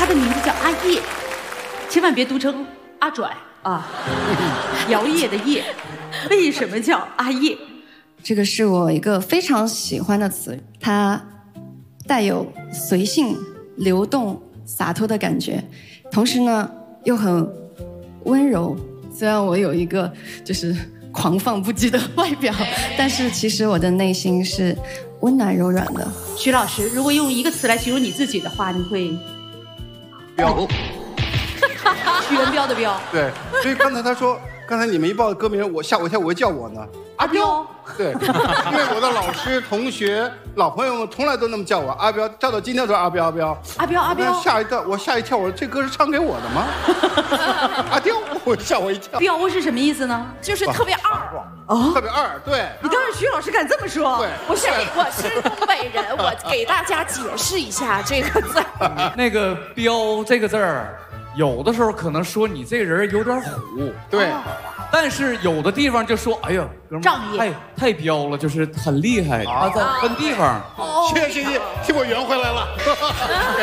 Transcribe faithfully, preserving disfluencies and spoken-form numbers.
他的名字叫阿叶，千万别读成阿拽啊，摇曳的曳。为什么叫阿叶？ 这个是我一个非常喜欢的词，它带有随性、流动、洒脱的感觉，同时呢又很温柔。虽然我有一个就是狂放不羁的外表，但是其实我的内心是温暖柔软的。 徐老师，如果用一个词来形容你自己的话，你会？ 彪。 徐文彪的彪。 对，所以刚才他说，刚才你们一报歌名，我吓我一跳，我叫我呢，阿彪。对，因为我的老师、同学、老朋友们从来都那么叫我阿彪，叫到今天都是阿彪阿彪。 阿彪阿彪。 吓一跳，我吓一跳，我说这歌是唱给我的吗？阿彪，我吓我一跳。 彪是什么意思呢？ 就是特别二。 哦，特别二，对。 你当时徐老师敢这么说？ 对， 不是，我是东北人，我给大家解释一下这个字。 那个“彪”这个字儿，有的时候可能说你这个人有点虎， 对。 但是有的地方就说，哎呀，哥们儿太太彪了，就是很厉害，他在分地方。 谢谢谢谢，替我圆回来了。